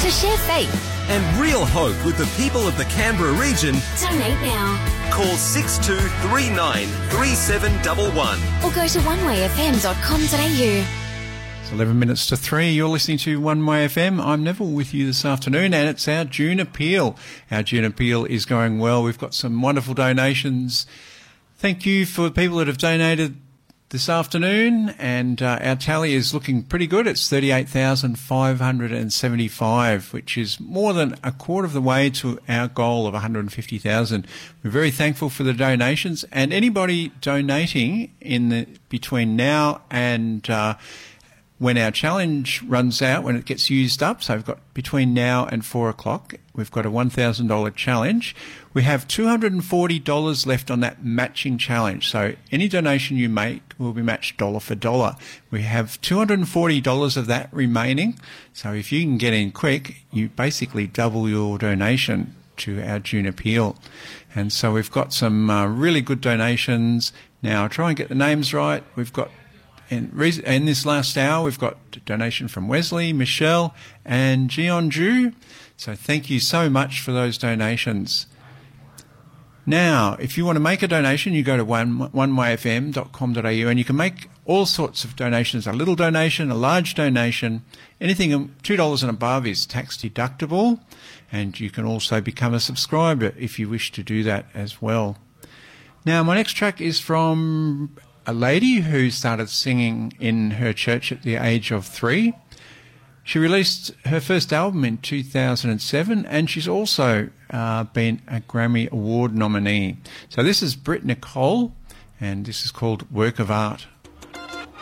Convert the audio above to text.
To share faith and real hope with the people of the Canberra region, donate now. call 6239 3711. Or go to onewayfm.com.au. It's 11 minutes to 3. You're listening to One Way FM. I'm Neville with you this afternoon, and it's our June Appeal. Our June Appeal is going well. We've got some wonderful donations. Thank you for the people that have donated this afternoon, and our tally is looking pretty good. It's 38,575, which is more than a quarter of the way to our goal of 150,000. We're very thankful for the donations, and anybody donating between now and when our challenge runs out, when it gets used up, so we've got between now and 4 o'clock, we've got a $1,000 challenge. We have $240 left on that matching challenge. So any donation you make will be matched dollar for dollar. We have $240 of that remaining. So if you can get in quick, you basically double your donation to our June Appeal. And so we've got some really good donations. Now, I'll try and get the names right. We've got in this last hour, we've got a donation from Wesley, Michelle, and Jeonju. So thank you so much for those donations. Now, if you want to make a donation, you go to onewayfm.com.au, and you can make all sorts of donations, a little donation, a large donation. Anything $2 and above is tax deductible, and you can also become a subscriber if you wish to do that as well. Now, my next track is from a lady who started singing in her church at the age of 3. She released her first album in 2007, and she's also been a Grammy Award nominee. So this is Britt Nicole, and this is called Work of Art.